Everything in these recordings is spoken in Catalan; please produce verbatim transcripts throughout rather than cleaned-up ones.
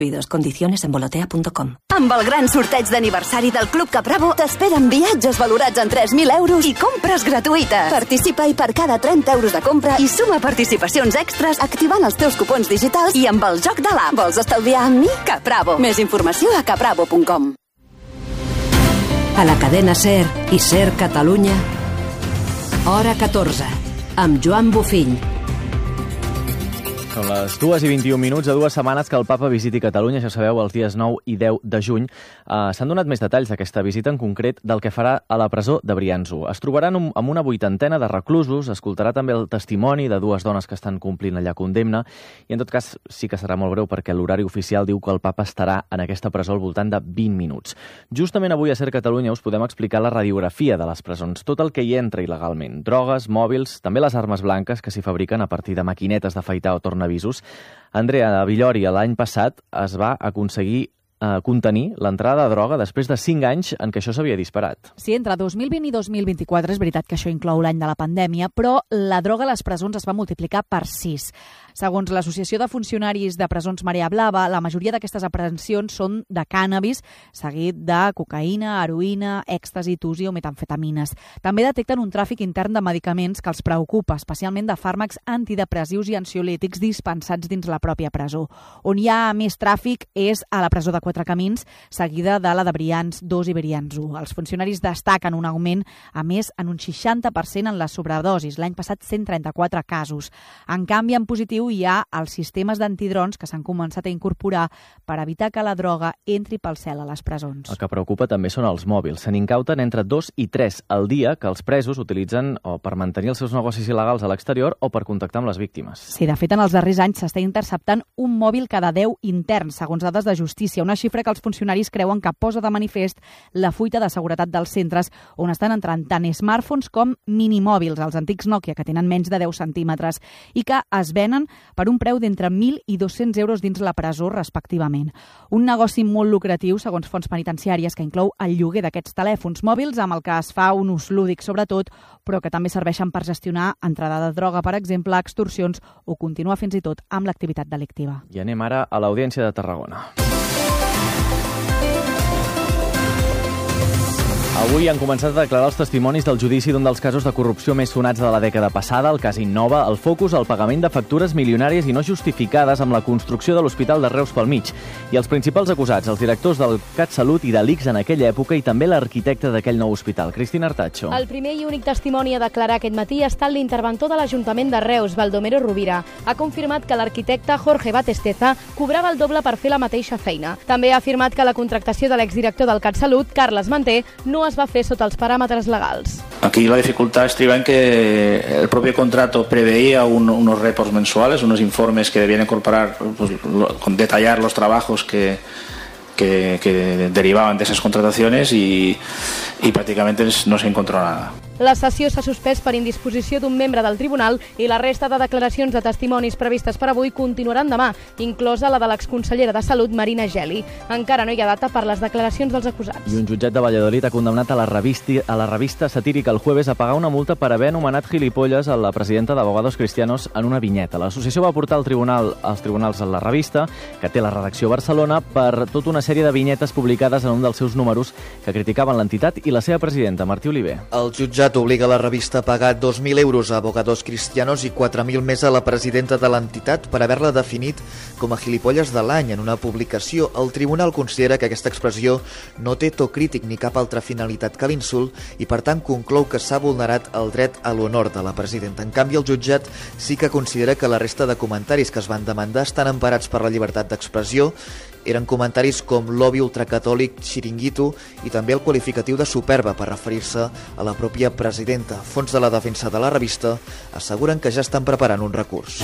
Condiciones en volotea punto com. Amb el gran sorteig d'aniversari del Club Capravo t'esperen viatges valorats en tres mil euros i compres gratuïtes. Participa-hi per cada trenta euros de compra i suma participacions extras activant els teus cupons digitals i amb el joc de l'app. Vols estalviar amb mi? Capravo. Més informació a capravo punt com. A la cadena SER i SER Catalunya, hora catorze, amb Joan Bofill. Són les dues i vint-i-un minuts, a dues setmanes que el Papa visiti Catalunya, ja sabeu, els dies nou i deu de juny. Uh, S'han donat més detalls d'aquesta visita, en concret del que farà a la presó de Brianço. Es trobaran un, amb una vuitantena de reclusos, escoltarà també el testimoni de dues dones que estan complint allà condemna, i en tot cas sí que serà molt breu perquè l'horari oficial diu que el Papa estarà en aquesta presó al voltant de vint minuts. Justament avui a SER Catalunya us podem explicar la radiografia de les presons, tot el que hi entra il·legalment, drogues, mòbils, també les armes blanques que s'hi fabriquen a partir de maquinetes d'afaitar o tornar avisos. Andrea, a Villori l'any passat es va aconseguir eh, contenir l'entrada de droga després de cinc anys en què això s'havia disparat. Sí, entre dos mil vint i dos mil vint-i-quatre és veritat que això inclou l'any de la pandèmia, però la droga a les presons es va multiplicar per sis. Segons l'Associació de Funcionaris de Presons Marea Blava, la majoria d'aquestes aprehensions són de cànnabis, seguit de cocaïna, heroïna, èxtasi, tusi o metamfetamines. També detecten un tràfic intern de medicaments que els preocupa, especialment de fàrmacs antidepressius i ansiolítics dispensats dins la pròpia presó. On hi ha més tràfic és a la presó de Quatre Camins, seguida de la de Brians dos i Brians u. Els funcionaris destaquen un augment, a més, en un seixanta per cent en les sobredosis. L'any passat, cent trenta-quatre casos. En canvi, en positiu, hi ha els sistemes d'antidrons que s'han començat a incorporar per evitar que la droga entri pel cel a les presons. El que preocupa també són els mòbils. Se n'incauten entre dos i tres al dia que els presos utilitzen o per mantenir els seus negocis il·legals a l'exterior o per contactar amb les víctimes. Sí, de fet, en els darrers anys s'està interceptant un mòbil cada deu interns, segons dades de justícia, una xifra que els funcionaris creuen que posa de manifest la fuita de seguretat dels centres on estan entrant tant smartphones com minimòbils, els antics Nokia, que tenen menys de deu centímetres, i que es venen per un preu d'entre mil i dos-cents euros dins la presó, respectivament. Un negoci molt lucratiu, segons fonts penitenciàries, que inclou el lloguer d'aquests telèfons mòbils, amb el que es fa un ús lúdic, sobretot, però que també serveixen per gestionar entrada de droga, per exemple, extorsions, o continuar fins i tot amb l'activitat delictiva. I anem ara a l'Audiència de Tarragona. Avui han començat a declarar els testimonis del judici d'un dels casos de corrupció més sonats de la dècada passada, el cas Innova, el focus al pagament de factures milionàries i no justificades amb la construcció de l'Hospital de Reus pel mig. I els principals acusats, els directors del CatSalut i de l'I C S en aquella època i també l'arquitecte d'aquell nou hospital, Cristina Artacho. El primer i únic testimoni a declarar aquest matí ha estat l'interventor de l'Ajuntament de Reus, Baldomero Rovira. Ha confirmat que l'arquitecte Jorge Batesteza cobrava el doble per fer la mateixa feina. També ha afirmat que la contractació de l'exdirector del CatSalut, Carles Manté, no es va fer sota els paràmetres legals. Aquí la dificultad estriba en que el propio contrato preveía un, unos reports mensuales, unos informes que debían incorporar, pues, lo, detallar los trabajos que, que, que derivaban de esas contrataciones y, y prácticamente no se encontró nada. La sessió s'ha suspès per indisposició d'un membre del tribunal i la resta de declaracions de testimonis previstes per avui continuaran demà, inclosa la de l'exconsellera de Salut, Marina Geli. Encara no hi ha data per les declaracions dels acusats. I un jutjat de Valladolid ha condemnat a la, revisti, a la revista satírica El Jueves a pagar una multa per haver anomenat gilipolles a la presidenta d'Abogados Cristianos en una vinyeta. L'associació va portar al tribunal, als tribunals a la revista, que té la redacció a Barcelona, per tota una sèrie de vinyetes publicades en un dels seus números que criticaven l'entitat i la seva presidenta, Martí Oliver. El jutjat obliga la revista a pagar dos mil euros a Abogados Cristianos i quatre mil més a la presidenta de l'entitat per haver-la definit com a gilipolles de l'any en una publicació. El tribunal considera que aquesta expressió no té to crític ni cap altra finalitat que l'insult i, per tant, conclou que s'ha vulnerat el dret a l'honor de la presidenta. En canvi, el jutjat sí que considera que la resta de comentaris que es van demandar estan emparats per la llibertat d'expressió. Eren comentaris com lobby ultracatòlic, xiringuito i també el qualificatiu de superba per referir-se a la pròpia presidenta. Fons de la defensa de la revista asseguren que ja estan preparant un recurs.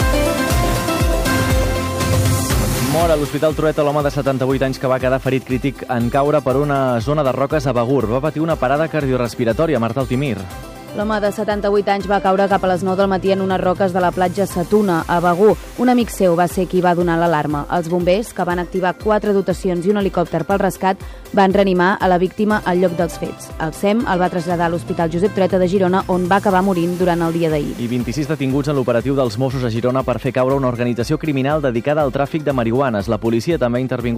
Mor a l'Hospital Trueta l'home de setanta-vuit anys que va quedar ferit crític en caure per una zona de roques a Begur. Va patir una parada cardiorrespiratòria, Marta Altimir. L'home de setanta-vuit anys va caure cap a les nou del matí en unes roques de la platja Satuna, a Begur. Un amic seu va ser qui va donar l'alarma. Els bombers, que van activar quatre dotacions i un helicòpter pel rescat, van reanimar a la víctima al lloc dels fets. El S E M el va traslladar a l'Hospital Josep Trueta de Girona, on va acabar morint durant el dia d'ahir. I vint-i-sis detinguts en l'operatiu dels Mossos a Girona per fer caure una organització criminal dedicada al tràfic de marihuanes. La policia també ha intervingut